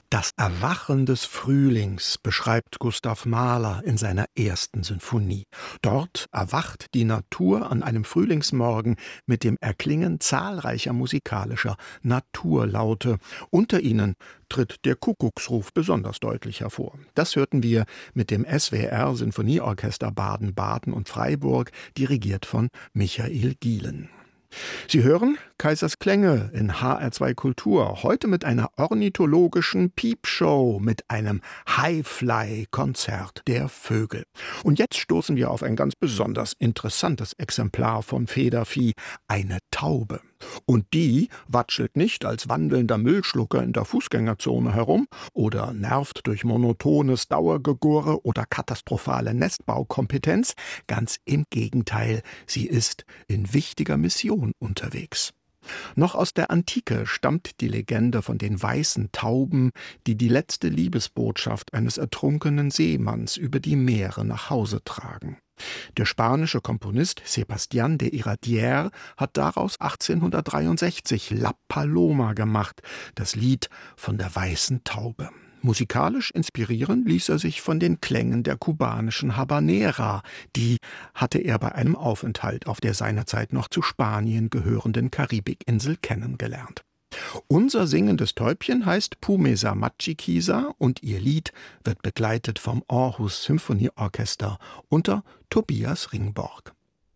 Das Erwachen des Frühlings beschreibt Gustav Mahler in seiner ersten Sinfonie. Dort erwacht die Natur an einem Frühlingsmorgen mit dem Erklingen zahlreicher musikalischer Naturlaute. Unter ihnen tritt der Kuckucksruf besonders deutlich hervor. Das hörten wir mit dem SWR Sinfonieorchester Baden-Baden und Freiburg, dirigiert von Michael Gielen. Sie hören Kaisers Klänge in HR2 Kultur, heute mit einer ornithologischen Piepshow, mit einem Highfly-Konzert der Vögel. Und jetzt stoßen wir auf ein ganz besonders interessantes Exemplar vom Federvieh, eine Taube. Und die watschelt nicht als wandelnder Müllschlucker in der Fußgängerzone herum oder nervt durch monotones Dauergegurre oder katastrophale Nestbaukompetenz. Ganz im Gegenteil, sie ist in wichtiger Mission unterwegs. Noch aus der Antike stammt die Legende von den weißen Tauben, die die letzte Liebesbotschaft eines ertrunkenen Seemanns über die Meere nach Hause tragen. Der spanische Komponist Sebastián de Iradier hat daraus 1863 La Paloma gemacht, das Lied von der weißen Taube. Musikalisch inspirieren ließ er sich von den Klängen der kubanischen Habanera. Die hatte er bei einem Aufenthalt auf der seinerzeit noch zu Spanien gehörenden Karibikinsel kennengelernt. Unser singendes Täubchen heißt Pumesa Machikisa und ihr Lied wird begleitet vom Aarhus Symphonieorchester unter Tobias Ringborg.